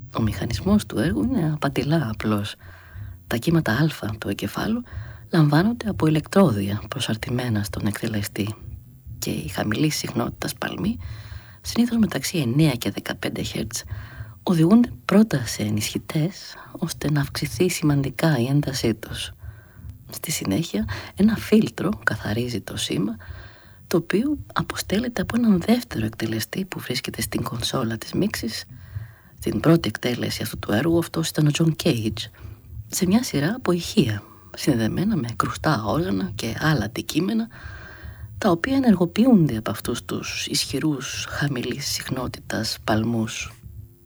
Ο μηχανισμός του έργου είναι απατηλά απλός. Τα κύματα α του εγκεφάλου λαμβάνονται από ηλεκτρόδια προσαρτημένα στον εκτελεστή και η χαμηλή συχνότητα παλμοί, συνήθως μεταξύ 9 και 15 Hz, οδηγούνται πρώτα σε ενισχυτές ώστε να αυξηθεί σημαντικά η έντασή τους. Στη συνέχεια ένα φίλτρο καθαρίζει το σήμα, το οποίο αποστέλλεται από έναν δεύτερο εκτελεστή που βρίσκεται στην κονσόλα της μίξης. Στην πρώτη εκτέλεση αυτού του έργου αυτός ήταν ο John Cage, σε μια σειρά από ηχεία συνδεμένα με κρουστά όργανα και άλλα αντικείμενα, τα οποία ενεργοποιούνται από αυτούς τους ισχυρούς χαμηλής συχνότητας παλμούς.